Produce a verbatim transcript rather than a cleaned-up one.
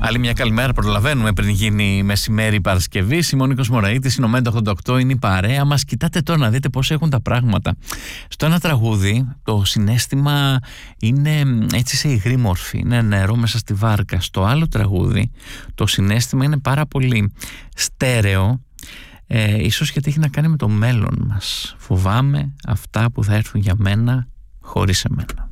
Άλλη μια καλημέρα, προλαβαίνουμε πριν γίνει μεσημέρι Παρασκευή. Σιμώνη Κοσμοραΐτης, είναι ο Μέντο ογδόντα οκτώ, είναι η παρέα μας. Κοιτάτε τώρα να δείτε πώς έχουν τα πράγματα. Στο ένα τραγούδι το συναίσθημα είναι έτσι σε υγρή μορφή, είναι νερό μέσα στη βάρκα. Στο άλλο τραγούδι το συναίσθημα είναι πάρα πολύ στέρεο, ε, ίσως γιατί έχει να κάνει με το μέλλον μας. Φοβάμαι αυτά που θα έρθουν για μένα χωρίς εμένα.